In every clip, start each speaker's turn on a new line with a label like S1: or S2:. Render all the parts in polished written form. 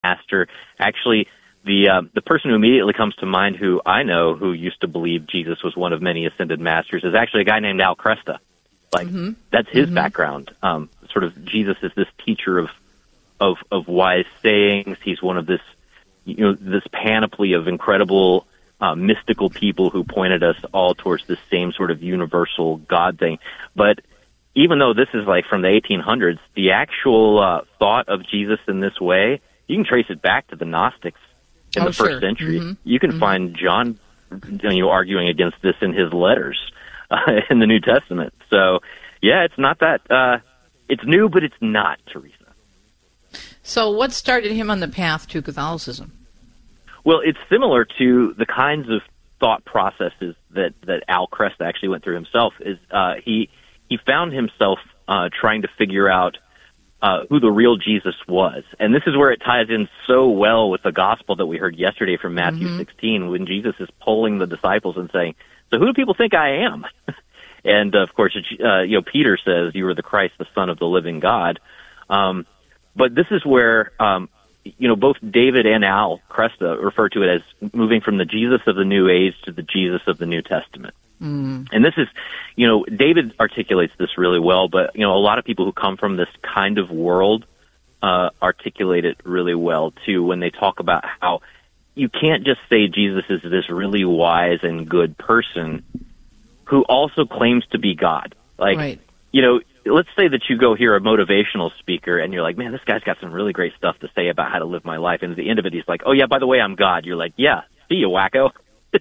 S1: master. Actually, the person who immediately comes to mind, who I know, who used to believe Jesus was one of many ascended masters, is actually a guy named Al Kresta. Like, that's his background. Sort of, Jesus is this teacher of wise sayings. He's one of this, this panoply of incredible mystical people who pointed us all towards this same sort of universal God thing. But even though this is like from the 1800s, the actual thought of Jesus in this way, you can trace it back to the Gnostics in the first century. You can find John arguing against this in his letters in the New Testament. So, yeah, it's not that it's new, but it's not, Teresa.
S2: So what started him on the path to Catholicism?
S1: Well, it's similar to the kinds of thought processes that Al Kresta actually went through himself. He found himself trying to figure out who the real Jesus was. And this is where it ties in so well with the gospel that we heard yesterday from Matthew 16, when Jesus is polling the disciples and saying, so who do people think I am? And, of course, Peter says, you are the Christ, the Son of the living God. But this is where, both David and Al Kresta refer to it as moving from the Jesus of the New Age to the Jesus of the New Testament. And this is, David articulates this really well, but, a lot of people who come from this kind of world articulate it really well, too, when they talk about how you can't just say Jesus is this really wise and good person who also claims to be God. Like, let's say that you go hear a motivational speaker and you're like, man, this guy's got some really great stuff to say about how to live my life. And at the end of it, he's like, oh, yeah, by the way, I'm God. You're like, yeah, see you, wacko.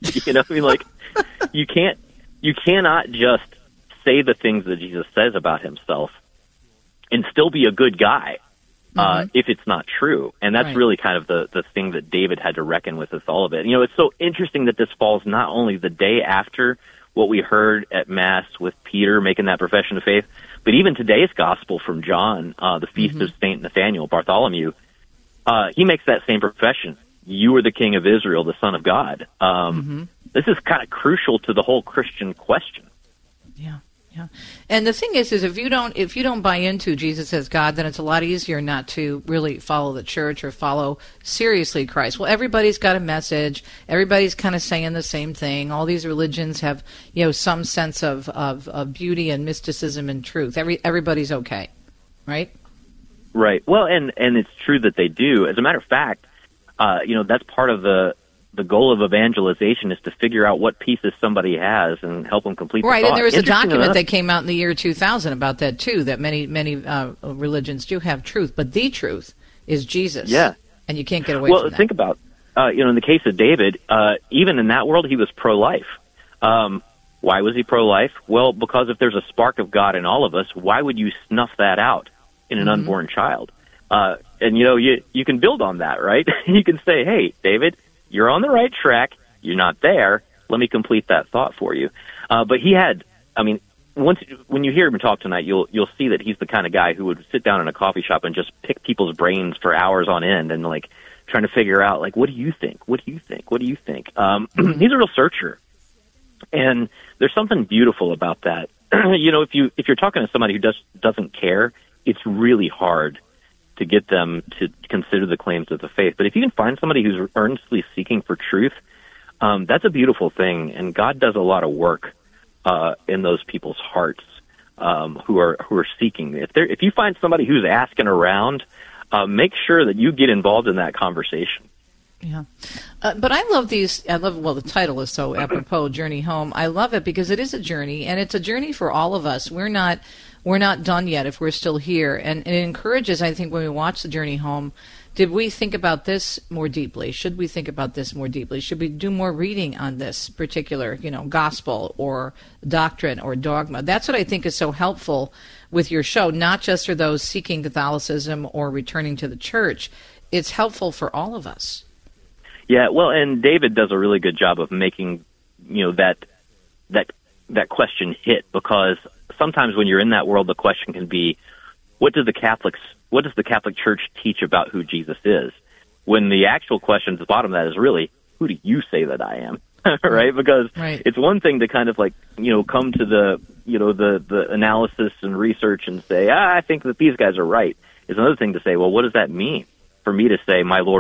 S1: You cannot just say the things that Jesus says about himself and still be a good guy if it's not true. And that's really kind of the thing that David had to reckon with all of it. It's so interesting that this falls not only the day after what we heard at Mass with Peter making that profession of faith, but even today's gospel from John, the feast of Saint Nathaniel, Bartholomew, he makes that same profession. You are the King of Israel, the Son of God. This is kind of crucial to the whole Christian question.
S2: Yeah. And the thing is if you don't buy into Jesus as God, then it's a lot easier not to really follow the church or follow seriously Christ. Well, everybody's got a message. Everybody's kind of saying the same thing. All these religions have, some sense of beauty and mysticism and truth. Everybody's okay, right?
S1: Right. Well, and it's true that they do. As a matter of fact, that's part of the goal of evangelization, is to figure out what pieces somebody has and help them complete the thought.
S2: Right, and there was a document that came out in the year 2000 about that, too, that many religions do have truth, but the truth is Jesus. Yeah. And you can't get away from that.
S1: Well, think about, in the case of David, even in that world, he was pro-life. Why was he pro-life? Well, because if there's a spark of God in all of us, why would you snuff that out in an unborn child? And, you can build on that, right? You can say, hey, David, you're on the right track. You're not there. Let me complete that thought for you. But he had, when you hear him talk tonight, you'll see that he's the kind of guy who would sit down in a coffee shop and just pick people's brains for hours on end and, trying to figure out, what do you think? What do you think? What do you think? He's a real searcher. And there's something beautiful about that. If you're talking to somebody who doesn't care, it's really hard to get them to consider the claims of the faith. But if you can find somebody who's earnestly seeking for truth, that's a beautiful thing, and God does a lot of work in those people's hearts who are seeking. If you find somebody who's asking around, make sure that you get involved in that conversation.
S2: Yeah. But I love the title is so apropos, Journey Home. I love it because it is a journey, and it's a journey for all of us. We're not done yet if we're still here. And it encourages, I think, when we watch the Journey Home, did we think about this more deeply? Should we think about this more deeply? Should we do more reading on this particular, gospel or doctrine or dogma? That's what I think is so helpful with your show, not just for those seeking Catholicism or returning to the church. It's helpful for all of us.
S1: Yeah, well, and David does a really good job of making, that question hit, because sometimes when you're in that world, the question can be, what does the Catholic Church teach about who Jesus is? When the actual question at the bottom of that is really, who do you say that I am? Right? Because it's one thing to kind of come to the analysis and research and say, I think that these guys are right. It's another thing to say, well, what does that mean? for me to say, "My Lord